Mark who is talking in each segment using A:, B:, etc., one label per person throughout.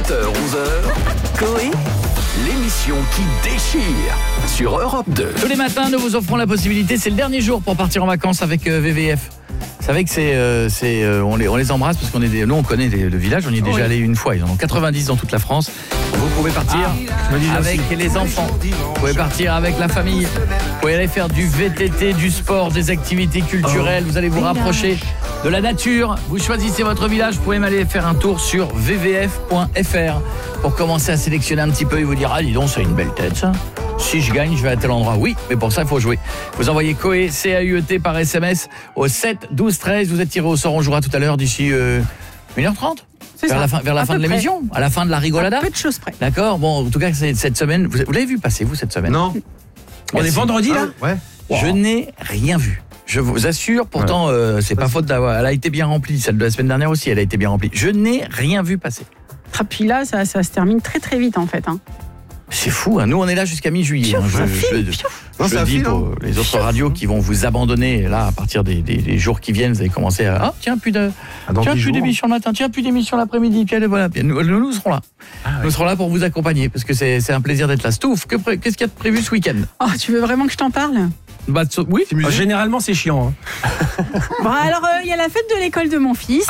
A: 7h-11h, Coé, l'émission qui déchire sur Europe 2.
B: Tous les matins, nous vous offrons la possibilité, c'est le dernier jour pour partir en vacances avec VVF. Vous savez que on les embrasse parce nous on connaît le village, on y est déjà allé une fois, ils en ont 90 dans toute la France. Vous pouvez partir avec les enfants, vous pouvez partir avec la famille, vous pouvez aller faire du VTT, du sport, des activités culturelles, vous allez vous rapprocher de la nature. Vous choisissez votre village, vous pouvez même aller faire un tour sur vvf.fr pour commencer à sélectionner un petit peu et vous dire « Ah dis donc, ça a une belle tête ça ». Si je gagne, je vais à tel endroit. Oui, mais pour ça, il faut jouer. Vous envoyez Coé, C-A-U-E-T par SMS au 7 12 13. Vous êtes tiré au sort. On jouera tout à l'heure d'ici 1h30. Vers la fin de l'émission, à la fin de la rigolada.
C: Peu de choses près.
B: D'accord. Bon, en tout cas, cette semaine, vous l'avez vu passer, vous, cette semaine?
D: Non.
B: On est vendredi, là?
D: Ouais.
B: Je n'ai rien vu. Je vous assure, pourtant, c'est pas faute d'avoir... Elle a été bien remplie. Celle de la semaine dernière aussi, elle a été bien remplie. Je n'ai rien vu passer.
C: Et puis là, ça se termine très très vite, en fait.
B: C'est fou, hein. Nous on est là jusqu'à mi-juillet. Je dis pour les autres radios qui vont vous abandonner là à partir des jours qui viennent, vous allez commencer à plus d'émissions le matin, plus d'émissions l'après-midi, puis voilà. Nous serons là. Nous serons là pour vous accompagner parce que c'est un plaisir d'être là. Stouff, qu'est-ce qu'il y a de prévu ce week-end?
C: Oh, tu veux vraiment que je t'en parle?
B: Oui,
E: généralement c'est chiant.
C: Bon, alors il y a la fête de l'école de mon fils.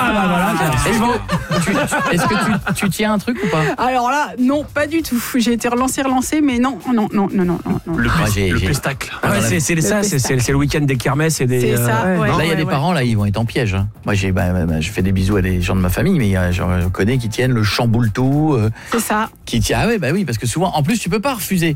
B: Est-ce que tu tiens un truc ou pas?
C: Alors là, non, pas du tout. J'ai été relancé, mais non.
E: Le pestacle. C'est le week-end des kermesses et des.
C: C'est ça.
B: Là, il y a des parents là, ils vont être en piège. Moi, je fais des bisous à des gens de ma famille, mais je connais qui tiennent le chamboule-tout.
C: C'est ça.
B: Oui, parce que souvent, en plus, tu peux pas refuser.